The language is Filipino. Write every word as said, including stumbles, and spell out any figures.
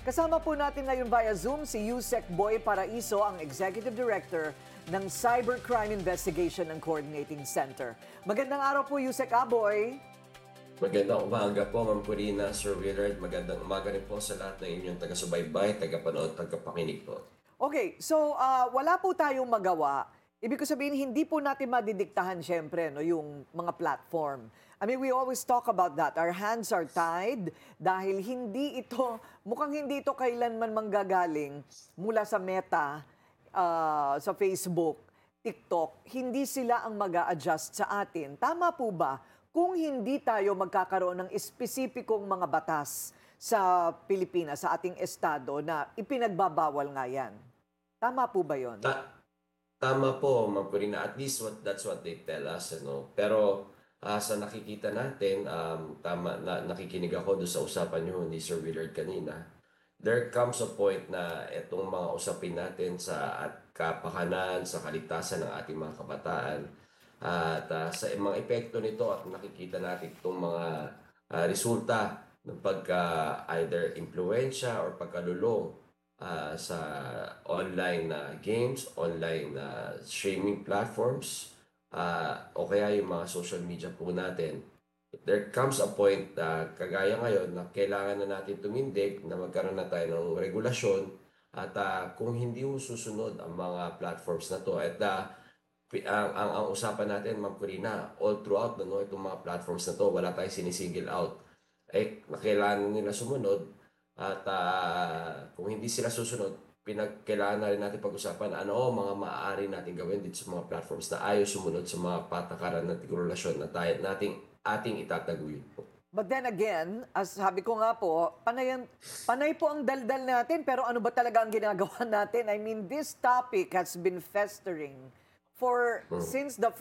Kasama po natin ngayon via Zoom si Yusek Boy Paraiso, ang Executive Director ng Cybercrime Investigation and Coordinating Center. Magandang araw po, Yusek Aboy. Magandang umaga po, Ma'am Corina, Sir Willard. Magandang umaga rin po sa lahat ng inyong taga-subaybay, taga-panood, taga-pakinig po. Okay, so uh, wala po tayong magawa. Ibig ko sabihin, hindi po natin madidiktahan syempre no, yung mga platform. I mean, we always talk about that. Our hands are tied dahil hindi ito, mukhang hindi ito kailanman manggagaling mula sa Meta, uh, sa Facebook, TikTok. Hindi sila ang mag-a-adjust sa atin. Tama po ba kung hindi tayo magkakaroon ng espesipikong mga batas sa Pilipinas, sa ating estado na ipinagbabawal nga yan? Tama po ba yun? Ta- tama po, Ma'am Corina. At least what, that's what they tell us. Ano? Pero uh, sa nakikita natin, um, tama, na, nakikinig ako doon sa usapan niyo ni Sir Willard kanina. There comes a point na itong mga usapin natin sa at kapakanan, sa kaligtasan ng ating mga kabataan, at uh, sa mga epekto nito at nakikita natin itong mga uh, resulta ng pagka either impluensya or pagkalulong uh, sa online na games, online na streaming platforms, uh, o kaya yung mga social media po natin. There comes a point na uh, kagaya ngayon na kailangan na natin tumindig na magkaroon na tayo ng regulasyon at uh, kung hindi mo susunod ang mga platforms na to at uh, ang, ang, ang usapan natin, Ma'am Corina, all throughout no, itong mga platforms na to, wala tayong sinisingle out. Eh, kailangan nila sumunod at uh, kung hindi sila susunod, pinag, kailangan na rin natin pag-usapan ano o mga maaari natin gawin dito sa mga platforms na ayaw sumunod sa mga patakaran at regulasyon na tayo, nating, ating itataguyod po. But then again, as sabi ko nga po, panay, panay po ang daldal natin, pero ano ba talaga ang ginagawa natin? I mean, this topic has been festering for, hmm. since the